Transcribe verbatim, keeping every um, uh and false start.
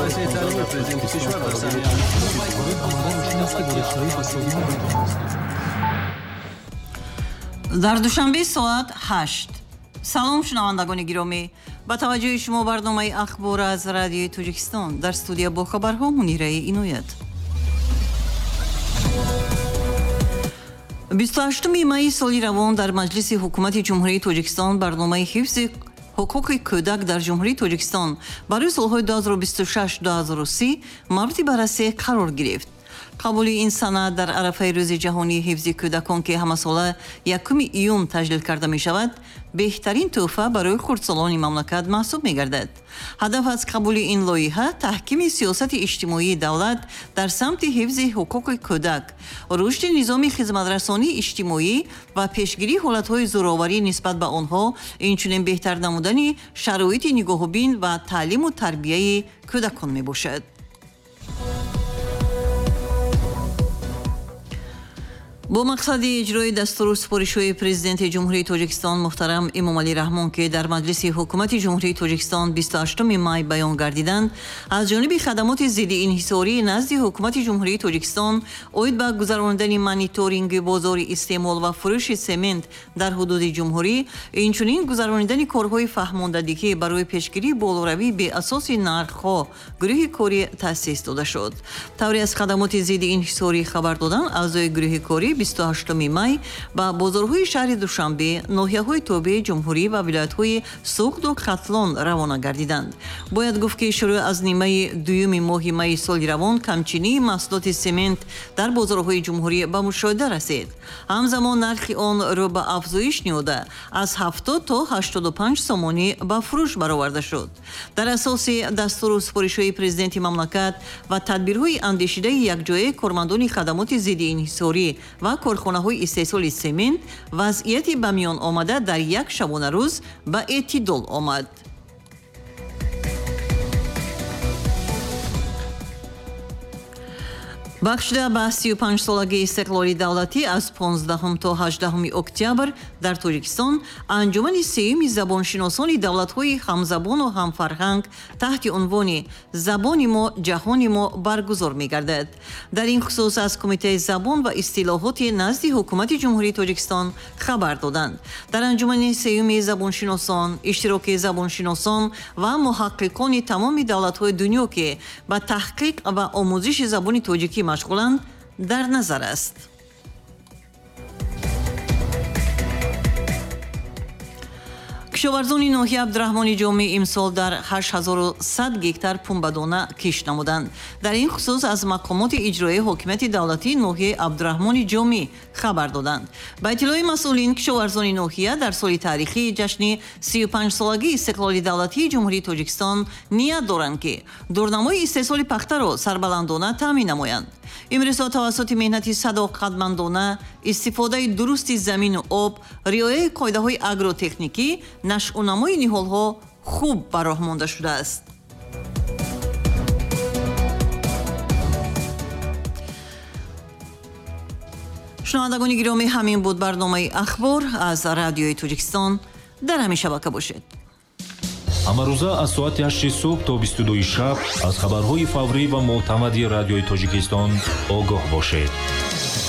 جلسه تعلیم پرزیدنت کشور در در دوشنبه ساعت هشت. سلام شنوندگان گرامی، با توجه شما برنامه اخبار از رادیوی تاجیکستان در استودیو با خبرها منیره اینویت. بیست و هشتم می سالی روان در مجلس حکومت جمهوری تاجیکستان برنامه حفظ حقوق کودک در جمهوری تاجیکستان برای سالهای دو هزار و بیست و شش تا دو هزار و سی مورد بررسی قرار گرفت. قبول این سند در عرفه روز جهانی حفظ کودکان که همساله یکم ایون تجلیل کرده می شود، بهترین تحفه برای خردسالان مملکت محسوب می گردد. هدف از قبول این لایحه تحکیم سیاست اجتماعی دولت در سمت حفظ حقوق کودک، رشد نظام خدمترسانی اجتماعی و پیشگیری حالتهای زورآوری نسبت به آنها، اینچنین بهتر نمودن شرایط نگاهبین و تعلیم و تربیت کودکان می باشد. با مقصد اجرای دستور سپارش‌های پرزیدنت جمهوری تاجیکستان محترم امامعلی رحمان که در مجلس حکومت جمهوری تاجیکستان بیست و هشتم می بیان گردیدند، از جانب خدمات ضد انحصاری نزد حکومت جمهوری تاجیکستان اوید به گذراندن مانیتورینگ بازار استعمال و فروش سمنت در حدود جمهوری، اینچنین گذراندن کارهای فهماندگی برای پیشگیری بالوروی به اساس نرخ‌ها گروه کاری تأسیس داده شد. طوری از خدمات ضد انحصاری خبر دادند اعضای گروه کاری بیست و هشتم می با بازارهای شهر دوشنبه، ناحیه‌های تابع جمهوری و ولایت‌های سوخت و کاتلان روانه گردیدند. باید گفت که شروع از نیمه دوم ماه می سال روان کمچینی محصولات سمنت در بازارهای جمهوری به مشاهده رسید. همزمان نرخ آن را به افزایش نموده از هفتاد تا هشتاد و پنج سومانی به فروش برآورده شد. در اساس دستور سپارش‌های پرزیدنت مملکت و تدبیرهای اندیشیده یکجایی کارمندان خدمات ضد انحصاری و کارخانه‌های استحصال سمنت، وضعیتی به میان آمده در یک شبانه روز به اعتدال آمد. بخشیده به سی و پنج سالگی استقلالی دولتی از پانزدهم تا هجدهم اکتبر در تاجیکستان، انجمن سیوم زبانشناسان دولت‌های همزبان و همفرهنگ تحت عنوان زبان ما جهان ما برگزار می‌گردد. در این خصوص از کمیته زبان و اصطلاحات نزد حکومت جمهوری تاجیکستان خبر دادند. در انجمن سیوم زبانشناسان اشتراک زبانشناسان و محققان تمام دولت‌های دنیا که به تحقیق و آموزش زبان تاجیکی مشغولند در نظر است. کشاورزان ناحیه عبدالرحمان جامی امسال در هشت هزار و صد گکتار پنبه‌دانه کشت نمودند. در این خصوص از مقامات اجرایی حکومت دولتی ناحیه عبدالرحمان جامی خبر دادند. با اطلاع مسئولین، کشاورزان ناحیه در سال تاریخی جشن سی و پنج سالگی استقلال دولتی جمهوری تاجیکستان نیت دارند که دورنمای استحصال پخته را سربلندانه تامین نمایند. امروز توسط مهنت صداقتمندانه، استفاده درست زمین و آب، رعایت قاعده‌های آگروتکنیکی، نشأ و نمای نهال‌ها خوب به راه مانده شده است. شنوندگان گرامی، همین بود برنامه اخبار از رادیوی تاجیکستان. در همین شبکه باشید. ҳамарӯза аз соати ҳашти субҳ то бисту дуи шаб аз хабарҳои фаврӣ ва мӯътамади радиои тоҷикистон огоҳ бошед.